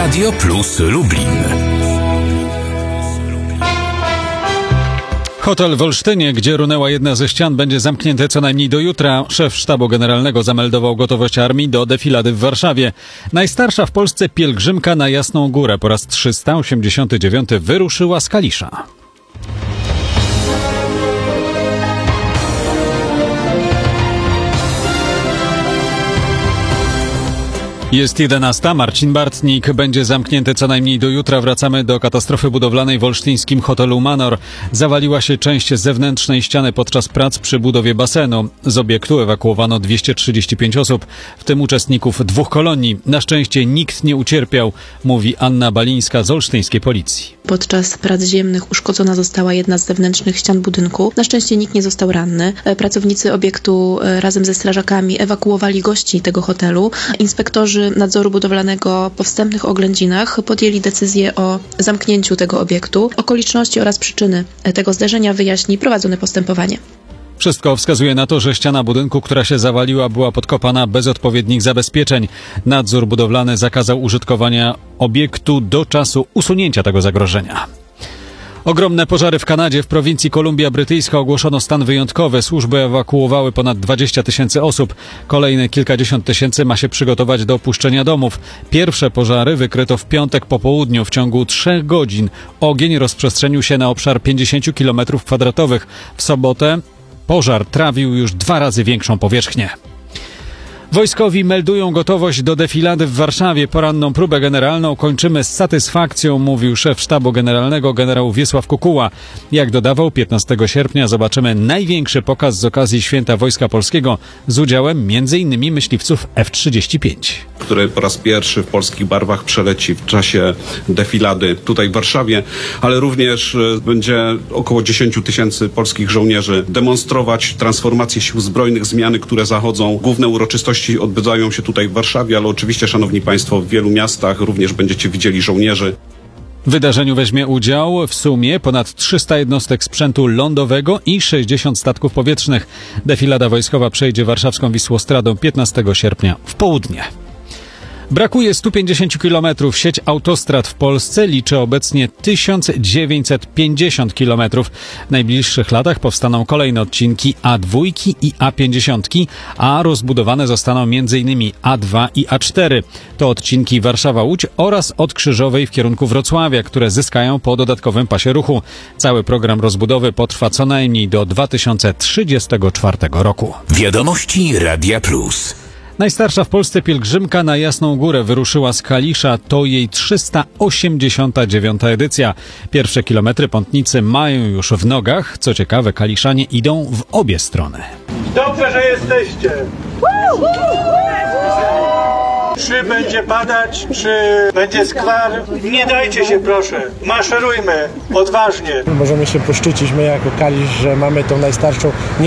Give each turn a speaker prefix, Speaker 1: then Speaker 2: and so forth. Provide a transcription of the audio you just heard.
Speaker 1: Radio Plus Lublin.
Speaker 2: Hotel w Olsztynie, gdzie runęła jedna ze ścian, będzie zamknięty co najmniej do jutra. Szef Sztabu Generalnego zameldował gotowość armii do defilady w Warszawie. Najstarsza w Polsce pielgrzymka na Jasną Górę po raz 389 wyruszyła z Kalisza. Jest 11. Marcin Bartnik. Będzie zamknięty co najmniej do jutra. Wracamy do katastrofy budowlanej w olsztyńskim hotelu Manor. Zawaliła się część zewnętrznej ściany podczas prac przy budowie basenu. Z obiektu ewakuowano 235 osób, w tym uczestników 2 kolonii. Na szczęście nikt nie ucierpiał, mówi Anna Balińska z olsztyńskiej policji.
Speaker 3: Podczas prac ziemnych uszkodzona została jedna z zewnętrznych ścian budynku. Na szczęście nikt nie został ranny. Pracownicy obiektu razem ze strażakami ewakuowali gości tego hotelu. Inspektorzy nadzoru budowlanego po wstępnych oględzinach podjęli decyzję o zamknięciu tego obiektu. Okoliczności oraz przyczyny tego zdarzenia wyjaśni prowadzone postępowanie.
Speaker 2: Wszystko wskazuje na to, że ściana budynku, która się zawaliła, była podkopana bez odpowiednich zabezpieczeń. Nadzór budowlany zakazał użytkowania obiektu do czasu usunięcia tego zagrożenia. Ogromne pożary w Kanadzie. W prowincji Kolumbia Brytyjska ogłoszono stan wyjątkowy. Służby ewakuowały ponad 20 000 osób. Kolejne kilkadziesiąt tysięcy ma się przygotować do opuszczenia domów. Pierwsze pożary wykryto w piątek po południu. W ciągu 3 godzin ogień rozprzestrzenił się na obszar 50 km². W sobotę pożar trawił już 2 razy większą powierzchnię. Wojskowi meldują gotowość do defilady w Warszawie. Poranną próbę generalną kończymy z satysfakcją, mówił szef Sztabu Generalnego generał Wiesław Kukuła. Jak dodawał, 15 sierpnia zobaczymy największy pokaz z okazji Święta Wojska Polskiego z udziałem m.in. myśliwców F-35.
Speaker 4: Który po raz pierwszy w polskich barwach przeleci w czasie defilady tutaj w Warszawie, ale również będzie około 10 000 polskich żołnierzy demonstrować transformację sił zbrojnych, zmiany, które zachodzą. Główne uroczystości odbywają się tutaj w Warszawie, ale oczywiście, szanowni państwo, w wielu miastach również będziecie widzieli żołnierzy.
Speaker 2: W wydarzeniu weźmie udział w sumie ponad 300 jednostek sprzętu lądowego i 60 statków powietrznych. Defilada wojskowa przejdzie warszawską Wisłostradą 15 sierpnia w południe. Brakuje 150 km. Sieć autostrad w Polsce liczy obecnie 1950 km. W najbliższych latach powstaną kolejne odcinki A2 i A50, a rozbudowane zostaną m.in. A2 i A4. To odcinki Warszawa-Łódź oraz od Krzyżowej w kierunku Wrocławia, które zyskają po dodatkowym pasie ruchu. Cały program rozbudowy potrwa co najmniej do 2034 roku.
Speaker 1: Wiadomości Radia Plus.
Speaker 2: Najstarsza w Polsce pielgrzymka na Jasną Górę wyruszyła z Kalisza. To jej 389. edycja. Pierwsze kilometry pątnicy mają już w nogach. Co ciekawe, Kaliszanie idą w obie strony.
Speaker 5: Dobrze, że jesteście. Czy będzie padać, czy będzie skwar? Nie dajcie się, proszę. Maszerujmy odważnie.
Speaker 6: Możemy się poszczycić my jako Kalisz, że mamy tą najstarszą